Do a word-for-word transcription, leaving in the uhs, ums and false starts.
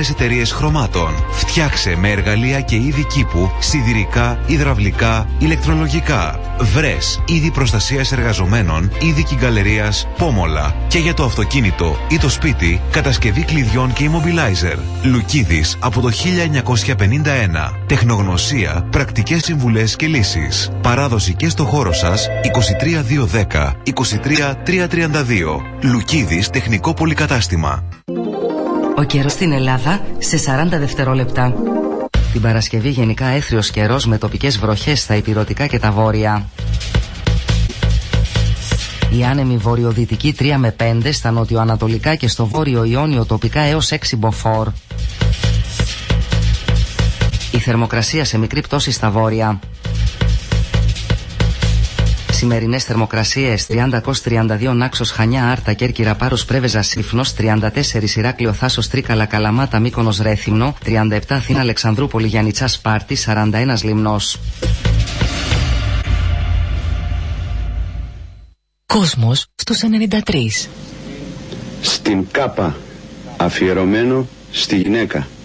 μεγαλύτερες εταιρείες χρωμάτων. Φτιάξε με εργαλεία και είδη κήπου, σιδηρικά, υδραυλικά, ηλεκτρολογικά. Βρες είδη προστασίας εργαζομένων, είδη κυγκαλερίας, πόμολα. Και για το αυτοκίνητο ή το σπίτι, κατασκευή κλειδιών και immobilizer. Λουκίδης από το χίλια εννιακόσια πενήντα ένα. Τεχνογνωσία, πρακτικές συμβουλές και λύσεις. Παράδοση και στο χώρο σας είκοσι τρία δύο δέκα είκοσι τρία τρία τριάντα δύο. Λουκίδης Τεχνικό Πολυκατάστημα. Ο καιρός στην Ελλάδα σε σαράντα δευτερόλεπτα. Την Παρασκευή γενικά έθριος καιρός με τοπικές βροχές στα ηπειρωτικά και τα βόρεια. Η άνεμη βορειοδυτική τρία με πέντε στα νοτιοανατολικά και στο βόρειο Ιόνιο τοπικά έως έξι μποφόρ. Η θερμοκρασία σε μικρή πτώση στα βόρεια. Σημερινές θερμοκρασίες: τριάντα Κος, τριάντα δύο Νάξος, Χανιά, Άρτα, Κέρκυρα, Πάρος, Πρέβεζα, Σύφνος, τριάντα τέσσερα Ηράκλειο, Θάσος, Τρίκαλα, Καλαμάτα, Μύκονος, Ρέθυμνο, τριάντα επτά Αθήνα, Αλεξανδρούπολη, Γιαννιτσά, Σπάρτη, σαράντα ένα Λιμνός. Κόσμος στους ενενήντα τρία. Στην Κάπα, αφιερωμένο στη γυναίκα.